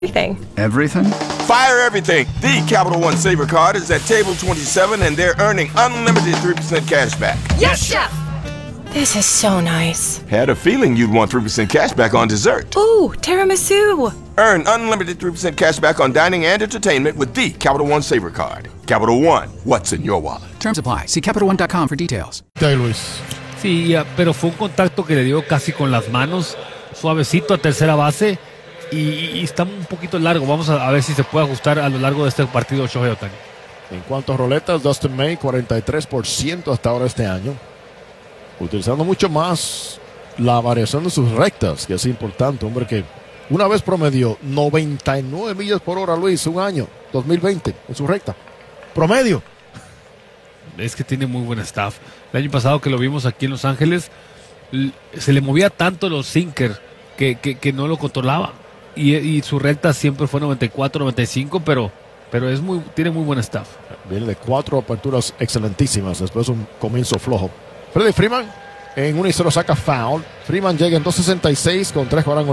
Everything? Fire everything. The Capital One Saver Card is at table 27 and they're earning unlimited 3% cash back. Yes, Chef! This is so nice. Had a feeling you'd want 3% cash back on dessert. Ooh, tiramisu. Earn unlimited 3% cash back on dining and entertainment with the Capital One Saver Card. Capital One, what's in your wallet? Terms apply. See CapitalOne.com for details. Luis. Sí, pero fue un contacto que le dio casi con las manos, suavecito a tercera base y está un poquito largo. Vamos a ver si se puede ajustar a lo largo de este partido Shohei Ohtani. En cuanto a roletas, Dustin May 43% hasta ahora este año, utilizando mucho más la variación de sus rectas, que es importante, hombre, que una vez promedió 99 millas por hora, Luis, un año, 2020, en su recta. Promedio. Es que tiene muy buen staff. El año pasado que lo vimos aquí en Los Ángeles, se le movía tanto los sinkers que no lo controlaba. Y su recta siempre fue 94, 95, pero tiene muy buen staff. Viene de 4 aperturas excelentísimas, después un comienzo flojo. Freddie Freeman en 1-0 saca foul. Freeman llega en 2.66 con 3 cuadrangulares.